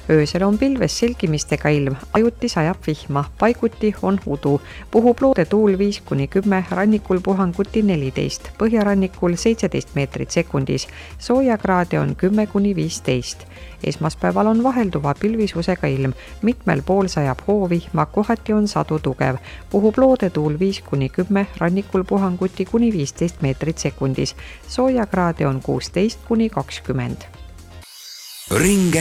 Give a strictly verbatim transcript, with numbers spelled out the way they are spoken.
Öösel on pilves selgimistega ilm, ajuti sajab vihma, paiguti on udu. Puhub loode tuul viis kuni kümme, rannikul puhanguti neliteist, põhjarannikul seitseteist meetrit sekundis. Soojakraade on kümme kuni viisteist. Esmaspäeval on vahelduva pilvisusega ilm, mitmel pool sajab hoovihma, kohati on sadu tugev. Puhub loode tuul viis kuni kümme, rannikul puhanguti kuni viisteist meetrit sekundis. Soojakraade on kuusteist kuni kakskümmend. Ringe